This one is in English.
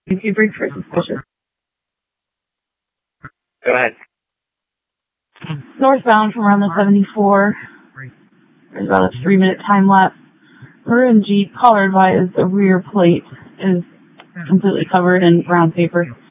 If you break for suspicious. Go ahead. Northbound from around the 74. There's about a 3-minute time lapse. Maroon Jeep, caller advised the rear plate is completely covered in brown paper.